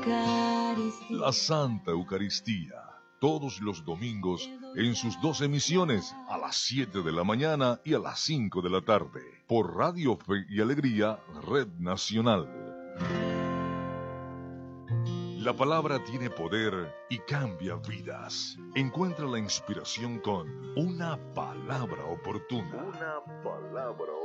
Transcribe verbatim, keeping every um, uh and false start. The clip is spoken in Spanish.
La Santa Eucaristía, todos los domingos en sus dos emisiones, a las siete de la mañana y a las cinco de la tarde, por Radio Fe y Alegría, Red Nacional. La palabra tiene poder y cambia vidas. Encuentra la inspiración con una palabra oportuna. Una palabra